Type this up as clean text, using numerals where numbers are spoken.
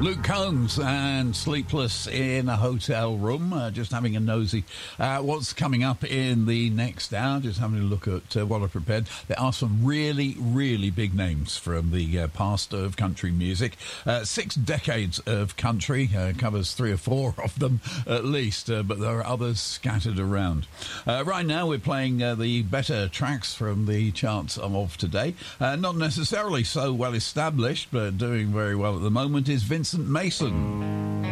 Luke Combs and Sleepless in a Hotel Room. Just having a nosy what's coming up in the next hour. Just having a look at what I've prepared. There are some really, really big names from the past of country music. 6 decades of country, covers 3 or 4 of them at least, but there are others scattered around. Right now we're playing the better tracks from the charts of today. Not necessarily so well established, but doing very well at the moment is Vincent Mason.